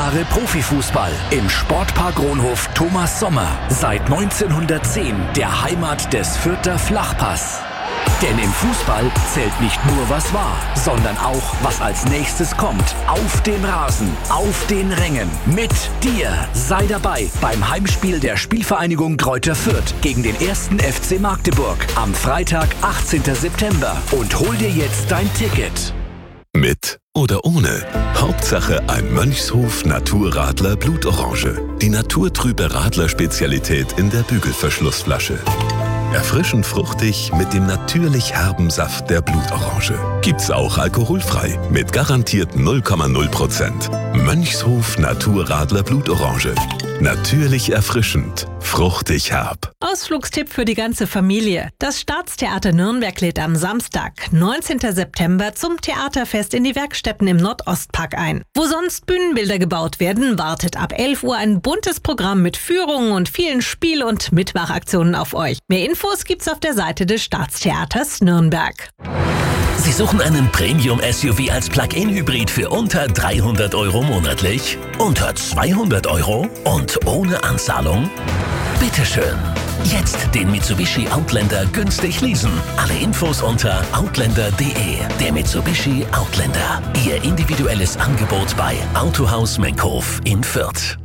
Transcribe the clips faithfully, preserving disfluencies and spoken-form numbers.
Jahre Profifußball im Sportpark Ronhof Thomas Sommer. Seit neunzehnhundertzehn der Heimat des Fürther Flachpass. Denn im Fußball zählt nicht nur, was war, sondern auch, was als nächstes kommt. Auf dem Rasen, auf den Rängen, mit dir. Sei dabei beim Heimspiel der Spielvereinigung Greuther Fürth gegen den ersten F C Magdeburg am Freitag, achtzehnten September. Und hol dir jetzt dein Ticket. Mit oder ohne. Hauptsache ein Mönchshof Naturradler Blutorange. Die naturtrübe Radler-Spezialität in der Bügelverschlussflasche. Erfrischend fruchtig mit dem natürlich herben Saft der Blutorange. Gibt's auch alkoholfrei mit garantiert null Komma null Prozent. Mönchshof Naturradler Blutorange. Natürlich erfrischend, fruchtig herb. Ausflugstipp für die ganze Familie. Das Staatstheater Nürnberg lädt am Samstag, neunzehnten September, zum Theaterfest in die Werkstätten im Nordostpark ein. Wo sonst Bühnenbilder gebaut werden, wartet ab elf Uhr ein buntes Programm mit Führungen und vielen Spiel- und Mitmachaktionen auf euch. Mehr Infos gibt's auf der Seite des Staatstheaters Nürnberg. Sie suchen einen Premium-S U V als Plug-in-Hybrid für unter dreihundert Euro monatlich? Unter zweihundert Euro? Und ohne Anzahlung? Bitteschön. Jetzt den Mitsubishi Outlander günstig leasen. Alle Infos unter outlander punkt de. Der Mitsubishi Outlander. Ihr individuelles Angebot bei Autohaus Menkhof in Fürth.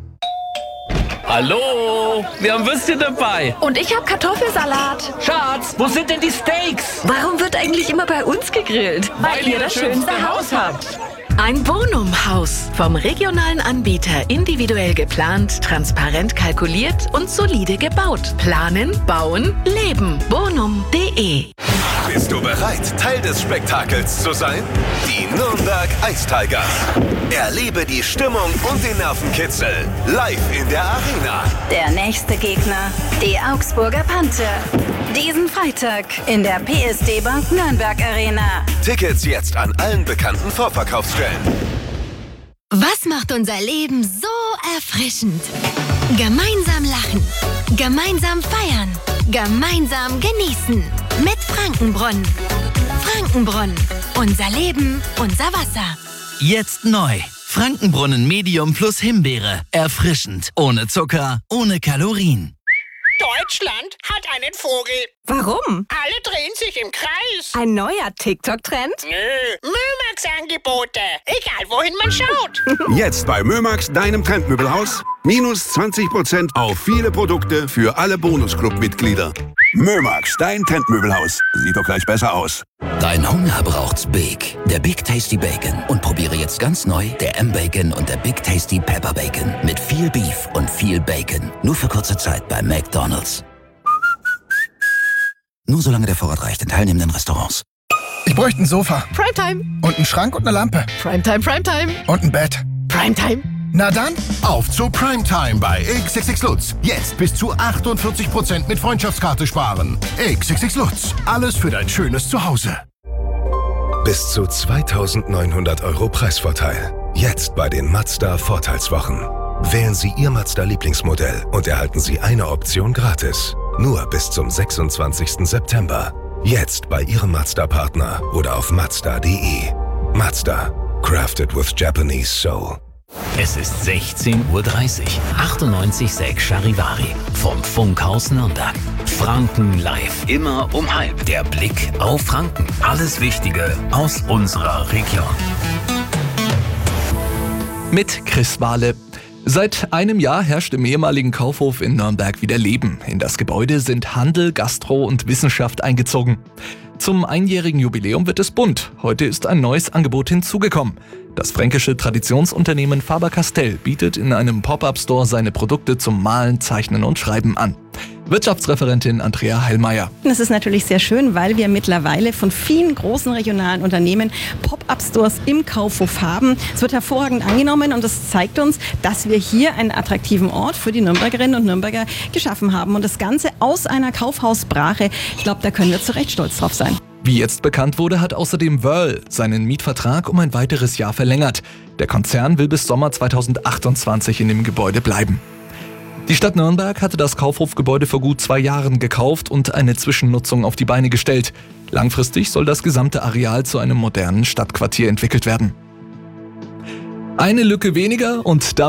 Hallo, wir haben Würstchen dabei. Und ich habe Kartoffelsalat. Schatz, wo sind denn die Steaks? Warum wird eigentlich immer bei uns gegrillt? Weil, Weil ihr das schönste Haus habt. Ein Bonum-Haus. Vom regionalen Anbieter individuell geplant, transparent kalkuliert und solide gebaut. Planen, bauen, leben. bonum punkt de. Bist du bereit, Teil des Spektakels zu sein? Die Nürnberg Ice Tigers. Erlebe die Stimmung und den Nervenkitzel live in der Arena. Der nächste Gegner, die Augsburger Panther. Diesen Freitag in der P S D Bank Nürnberg Arena. Tickets jetzt an allen bekannten Vorverkaufsstellen. Was macht unser Leben so erfrischend? Gemeinsam lachen, gemeinsam feiern, gemeinsam genießen. Mit Frankenbrunnen. Frankenbrunnen. Unser Leben, unser Wasser. Jetzt neu. Frankenbrunnen Medium plus Himbeere. Erfrischend. Ohne Zucker, ohne Kalorien. Deutschland hat einen Vogel. Warum? Alle drehen sich im Kreis. Ein neuer TikTok-Trend? Nö, Mömax-Angebote. Egal, wohin man schaut. Jetzt bei Mömax, deinem Trendmöbelhaus. Minus zwanzig Prozent auf viele Produkte für alle Bonusclub-Mitglieder. Mömax, dein Trendmöbelhaus. Sieht doch gleich besser aus. Dein Hunger braucht's Big. Der Big Tasty Bacon. Und probiere jetzt ganz neu der M-Bacon und der Big Tasty Pepper Bacon. Mit viel Beef und viel Bacon. Nur für kurze Zeit bei McDonald's. Nur solange der Vorrat reicht in teilnehmenden Restaurants. Ich bräuchte ein Sofa. Primetime. Und einen Schrank und eine Lampe. Primetime, Primetime. Und ein Bett. Primetime. Na dann, auf zu Primetime bei X X X Lutz. Jetzt bis zu achtundvierzig Prozent mit Freundschaftskarte sparen. X X X Lutz. Alles für dein schönes Zuhause. Bis zu zweitausendneunhundert Euro Preisvorteil. Jetzt bei den Mazda Vorteilswochen. Wählen Sie Ihr Mazda-Lieblingsmodell und erhalten Sie eine Option gratis. Nur bis zum sechsundzwanzigsten September. Jetzt bei Ihrem Mazda-Partner oder auf mazda punkt de. Mazda. Crafted with Japanese Soul. Es ist sechzehn Uhr dreißig. achtundneunzig Komma sechs Charivari vom Funkhaus Nürnberg. Franken live. Immer um halb. Der Blick auf Franken. Alles Wichtige aus unserer Region. Mit Chris Wahle. Seit einem Jahr herrscht im ehemaligen Kaufhof in Nürnberg wieder Leben. In das Gebäude sind Handel, Gastro und Wissenschaft eingezogen. Zum einjährigen Jubiläum wird es bunt. Heute ist ein neues Angebot hinzugekommen. Das fränkische Traditionsunternehmen Faber-Castell bietet in einem Pop-up-Store seine Produkte zum Malen, Zeichnen und Schreiben an. Wirtschaftsreferentin Andrea Heilmeier. Das ist natürlich sehr schön, weil wir mittlerweile von vielen großen regionalen Unternehmen Pop-up-Stores im Kaufhof haben. Es wird hervorragend angenommen und das zeigt uns, dass wir hier einen attraktiven Ort für die Nürnbergerinnen und Nürnberger geschaffen haben. Und das Ganze aus einer Kaufhausbrache. Ich glaube, da können wir zu Recht stolz drauf sein. Wie jetzt bekannt wurde, hat außerdem Wöhrl seinen Mietvertrag um ein weiteres Jahr verlängert. Der Konzern will bis Sommer zweitausendachtundzwanzig in dem Gebäude bleiben. Die Stadt Nürnberg hatte das Kaufhofgebäude vor gut zwei Jahren gekauft und eine Zwischennutzung auf die Beine gestellt. Langfristig soll das gesamte Areal zu einem modernen Stadtquartier entwickelt werden. Eine Lücke weniger und damit